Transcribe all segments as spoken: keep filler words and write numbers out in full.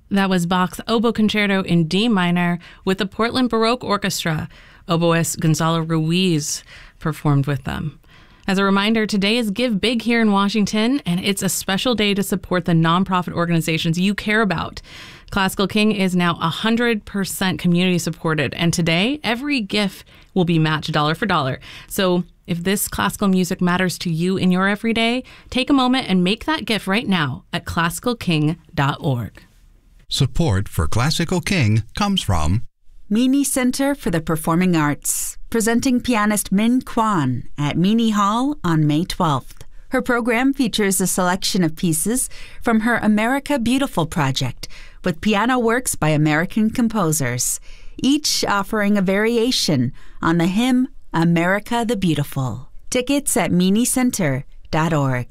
That was Bach's Oboe Concerto in D minor with the Portland Baroque Orchestra. Oboist Gonzalo Ruiz performed with them. As a reminder, today is Give Big here in Washington, and it's a special day to support the nonprofit organizations you care about. Classical King is now one hundred percent community supported, and today, every gift will be matched dollar for dollar. So if this classical music matters to you in your everyday, take a moment and make that gift right now at classical king dot org. Support for Classical King comes from Meany Center for the Performing Arts, presenting pianist Min Kwan at Meany Hall on May twelfth. Her program features a selection of pieces from her America Beautiful project with piano works by American composers, each offering a variation on the hymn America the Beautiful. Tickets at meany center dot org.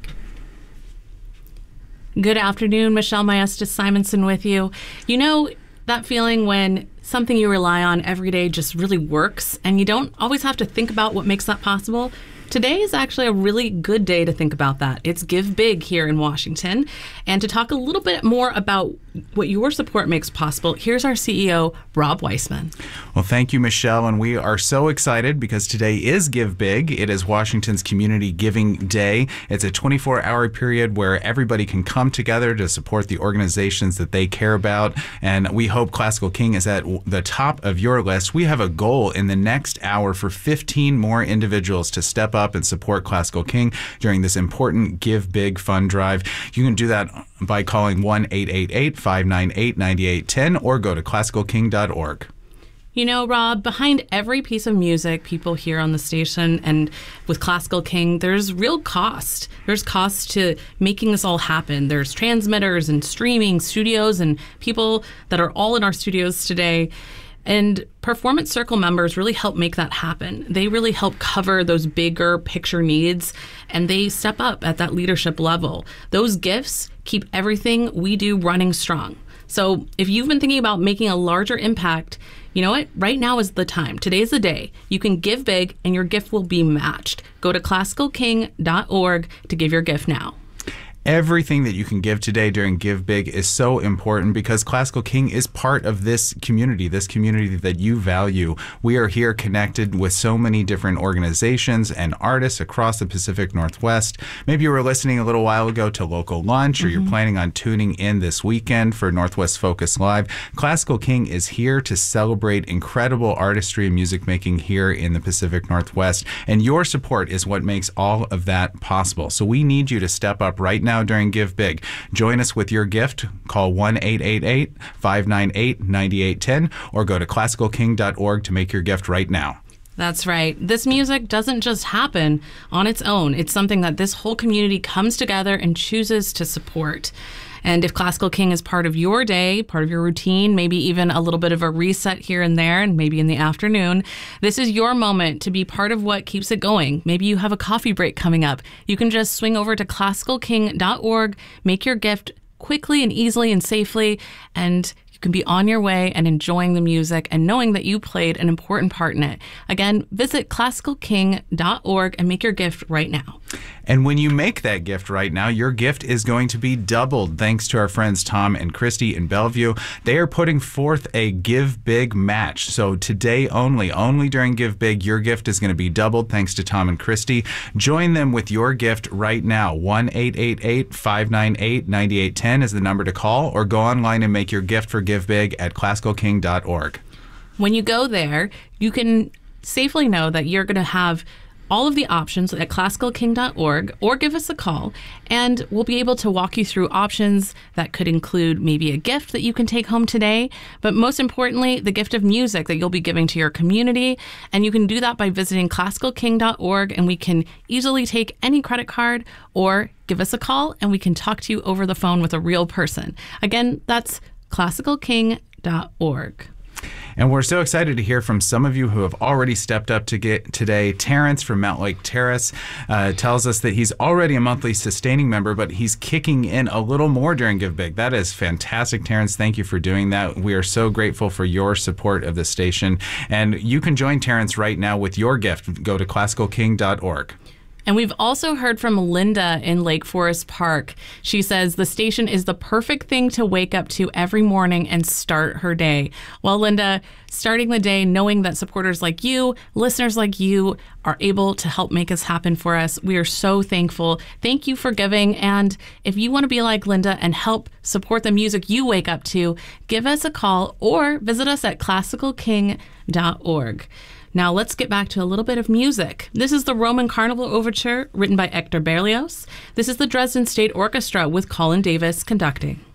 Good afternoon, Michelle Maestas Simonson with you. You know that feeling when something you rely on every day just really works and you don't always have to think about what makes that possible? Today is actually a really good day to think about that. It's Give Big here in Washington. And to talk a little bit more about what your support makes possible, here's our C E O, Rob Weissman. Well, thank you, Michelle. And we are so excited because today is Give Big. It is Washington's Community Giving Day. It's a twenty-four hour period where everybody can come together to support the organizations that they care about. And we hope Classical King is at the top of your list. We have a goal in the next hour for fifteen more individuals to step up and support Classical King during this important Give Big fund drive. You can do that by calling one eight eight eight, five nine eight, nine eight one zero or go to classical king dot org. You know, Rob, behind every piece of music people hear on the station and with Classical King, there's real cost. There's cost to making this all happen. There's transmitters and streaming studios and people that are all in our studios today. And Performance Circle members really help make that happen. They really help cover those bigger picture needs, and they step up at that leadership level. Those gifts keep everything we do running strong. So if you've been thinking about making a larger impact, you know what? Right now is the time. Today's the day. You can give big, and your gift will be matched. Go to classical king dot org to give your gift now. Everything that you can give today during Give Big is so important because Classical King is part of this community, this community that you value. We are here connected with so many different organizations and artists across the Pacific Northwest. Maybe you were listening a little while ago to Local Lunch, or mm-hmm. you're planning on tuning in this weekend for Northwest Focus Live. Classical King is here to celebrate incredible artistry and music making here in the Pacific Northwest, and your support is what makes all of that possible. So we need you to step up right now during Give Big. Join us with your gift. Call one eight eight eight, five nine eight, nine eight one zero or go to classical king dot org to make your gift right now. That's right. This music doesn't just happen on its own. It's something that this whole community comes together and chooses to support. And if Classical King is part of your day, part of your routine, maybe even a little bit of a reset here and there, and maybe in the afternoon, this is your moment to be part of what keeps it going. Maybe you have a coffee break coming up. You can just swing over to classical king dot org, make your gift quickly and easily and safely, and you can be on your way and enjoying the music and knowing that you played an important part in it. Again, visit classical king dot org and make your gift right now. And when you make that gift right now, your gift is going to be doubled thanks to our friends Tom and Christy in Bellevue. They are putting forth a Give Big match. So today only, only during Give Big, your gift is going to be doubled thanks to Tom and Christy. Join them with your gift right now. one eight eight eight, five nine eight, nine eight one zero is the number to call, or go online and make your gift for Give Big at classical king dot org. When you go there, you can safely know that you're going to have all of the options at classical king dot org, or give us a call, and we'll be able to walk you through options that could include maybe a gift that you can take home today, but most importantly, the gift of music that you'll be giving to your community. And you can do that by visiting classical king dot org, and we can easily take any credit card, or give us a call and we can talk to you over the phone with a real person. Again, that's classical king dot org. And we're so excited to hear from some of you who have already stepped up to get today. Terrence from Mount Lake Terrace uh, tells us that he's already a monthly sustaining member, but he's kicking in a little more during Give Big. That is fantastic, Terrence. Thank you for doing that. We are so grateful for your support of the station. And you can join Terrence right now with your gift. Go to classical king dot org. And we've also heard from Linda in Lake Forest Park. She says the station is the perfect thing to wake up to every morning and start her day. Well, Linda, starting the day knowing that supporters like you, listeners like you, are able to help make us happen for us, we are so thankful. Thank you for giving. And if you want to be like Linda and help support the music you wake up to, give us a call or visit us at classical king dot org. Now let's get back to a little bit of music. This is the Roman Carnival Overture, written by Hector Berlioz. This is the Dresden State Orchestra with Colin Davis conducting.